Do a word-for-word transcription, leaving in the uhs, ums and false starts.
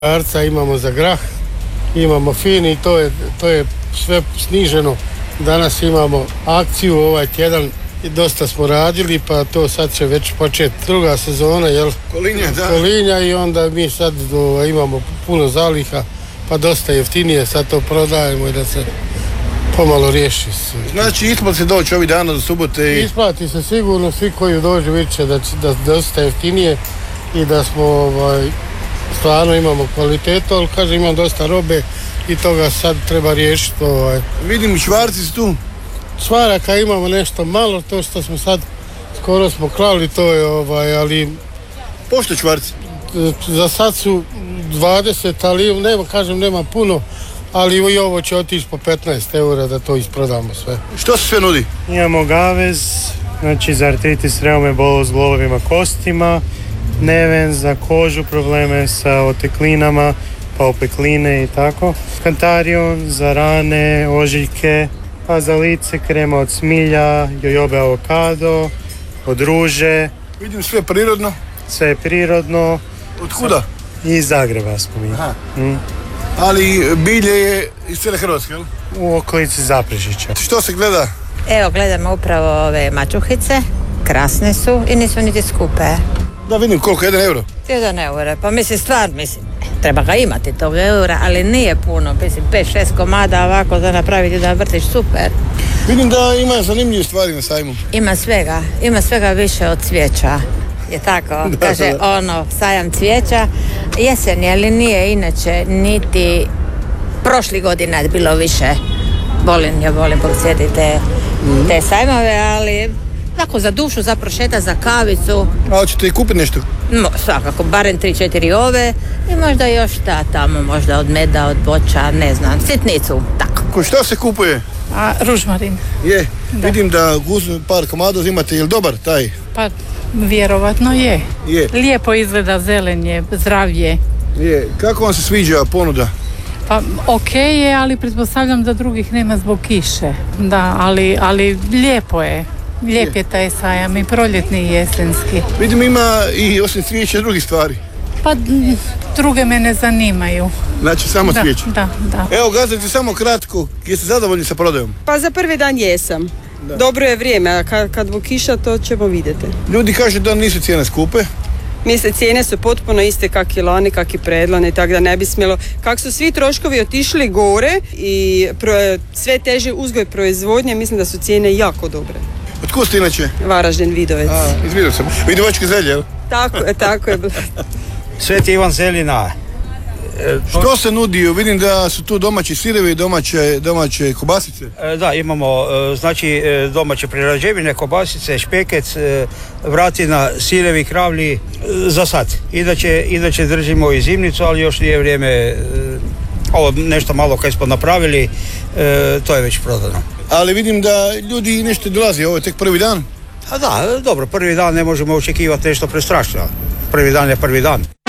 Arca imamo za grah, imamo fini, to je, to je sve sniženo. Danas imamo akciju ovaj tjedan i dosta smo radili, pa to sad će već početi druga sezona, jel? Kolinja, da. Kolinja i onda mi sad do, imamo puno zaliha, pa dosta jeftinije sad to prodajemo i da se pomalo riješi. Znači isplati se doći ovih dana do subote i... Isplati se sigurno, svi koji dođu vidjet će da će da dosta jeftinije i da smo ovaj, stvarno imamo kvalitetu, ali kaže imam dosta robe i toga sad treba riješiti. Ovaj. Vidim čvarci su tu. Čvaraka imamo nešto malo, to što smo sad skoro smo klali, to je ovaj, ali... Pošto čvarci? Za sad su dvadeset, ali nema, kažem nema puno, ali i ovo će otići po petnaest eura da to isprodamo sve. Što se sve nudi? Imamo gavez, znači za artritis, reume, bol s glovovima, kostima, neven za kožu, probleme sa oteklinama, pa opekline i tako. Kantarion za rane, ožiljke, pa za lice krema od smilja, jojobe avokado, od ruže. Vidim sve prirodno. Sve je prirodno. Od kuda? Iz Zagreba smo mi. Mm. Ali bilje je iz cijele Hrvatske, jel? U okolici Zaprešića. Što se gleda? Evo, gledamo upravo ove mačuhice, krasne su i nisu niti skupe. Da vidim koliko, jedan euro? Jedan euro, pa mislim stvar, mislim, treba ga imati tog eura, ali nije puno, mislim, pet šest komada ovako da napraviti da vrtiš, super. Vidim da ima zanimljive stvari na sajmu. Ima svega, ima svega više od cvijeća. Je tako, da, kaže da. ono, sajam cvijeća, jesen je, ali nije inače, niti prošli godina je bilo više. Volim, ja volim posjetiti te, mm. te sajmove, ali tako za dušu, za prošeta, za kavicu. A hoćete i kupiti nešto? No, svakako, barem tri četiri ove i možda još šta tamo, možda od meda, od voća, ne znam, sitnicu, tako. Ko što se kupuje? A, ružmarin. Je, da. Vidim da uzme par komada imate, je li dobar taj? Pa, vjerovatno je. Je. Lijepo izgleda, zelen je, zdrav je. Je, kako vam se sviđa ponuda? Pa, ok je, ali pretpostavljam da drugih nema zbog kiše. Da, ali, ali lijepo je. Lijep je, je taj sajam i proljetni i jesenski. Vidim ima i osim cvijeća drugih stvari. Pa, druge me ne zanimaju. Znači samo da, cvijeće? Da, da. Evo, gazdajte samo kratko, jeste zadovoljni sa prodajom? Pa za prvi dan jesam. Da. Dobro je vrijeme, a kad, kad bu kiša to ćemo vidjeti. Ljudi kažu da nisu cijene skupe. Misle, cijene su potpuno iste kak i lani, kak i predlani, tako da ne bi smjelo. Kak su svi troškovi otišli gore i pro, sve teže uzgoj proizvodnje, mislim da su cijene jako dobre. Otkud ste inače? Varaždin, Vidovec. A, iz Vidovca. Vidovačke zelje, jel? Tako je, tako je. Sveti Ivan Zelina. E, što se nudi? Vidim da su tu domaći sirevi, domaće, domaće kobasice. E, da, imamo znači domaće prerađevine, kobasice, špekec, vratina, sirevi, kravlji za sad. Inače, inače držimo i zimnicu, ali još nije vrijeme. Ovo nešto malo kaj smo napravili, to je već prodano. Ali vidim da ljudi nešto dolazi, ovo je tek prvi dan. A da, dobro, prvi dan ne možemo očekivati nešto prestrašno. Prvi dan je prvi dan.